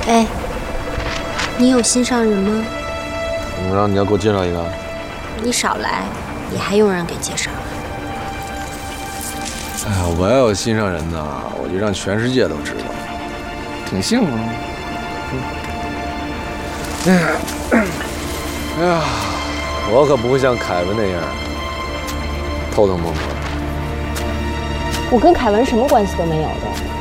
哎，你有心上人吗？ 我让你要给我介绍一个。 你少来，你还用人给介绍？ 哎呀，我要有心上人呐，我就让全世界都知道，挺幸福的。哎呀，我可不会像凯文那样偷偷摸摸。 我跟凯文什么关系都没有的。